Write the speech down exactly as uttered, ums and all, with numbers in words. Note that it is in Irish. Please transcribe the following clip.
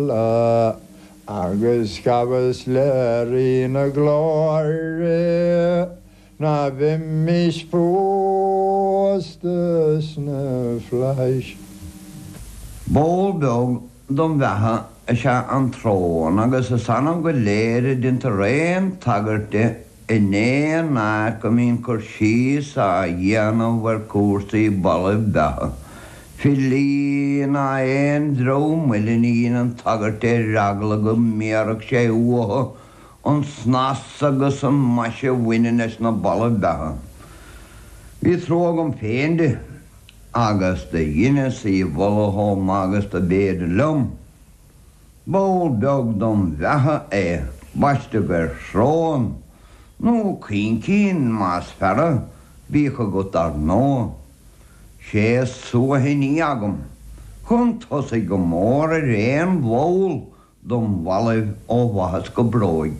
agus gabhas léirí na glóire na bhí mis póstas na fleis. Ból beag don bheithe a se an trón agus a sanam go léire dinta réon tagairte i néan ná go mín chur síos a dhéanamh war cuasaí balla bheithe. Fi lí na éon dro millinín an tagairte ragla go méarach sé uatha an snas agus an maise winnenes na balla bheithe. Bhí tróg an féinde agus de dhéine sa i bhallachóm agus de béad lom. Ból beag don bheithe é baiste gur srán nó cín-cín más ferra bhí go go dar nó. sé suahinní agam chun tosaigh go mór a réon bhól don bhaileh ó bhathas go bróid.